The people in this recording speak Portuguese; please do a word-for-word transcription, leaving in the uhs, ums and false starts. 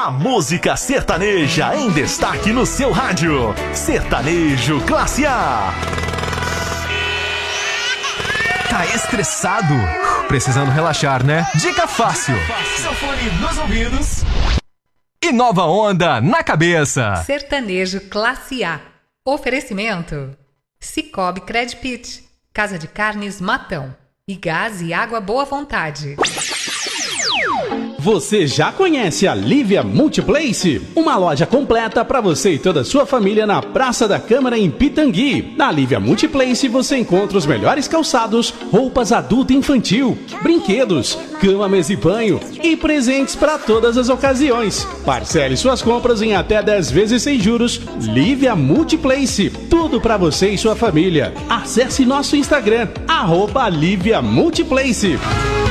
A música sertaneja em destaque no seu rádio. Sertanejo Classe A. Tá estressado? Precisando relaxar, né? Dica fácil. Seu fone nos ouvidos e nova onda na cabeça. Sertanejo Classe A. Oferecimento: Cicobi Credpit, Casa de Carnes Matão e Gás e Água Boa Vontade. Você já conhece a Lívia Multiplace? Uma loja completa para você e toda a sua família na Praça da Câmara em Pitangui. Na Lívia Multiplace você encontra os melhores calçados, roupas adulto e infantil, brinquedos, cama, mesa e banho e presentes para todas as ocasiões. Parcele suas compras em até dez vezes sem juros. Lívia Multiplace, tudo para você e sua família. Acesse nosso Instagram, arroba Lívia Multiplace.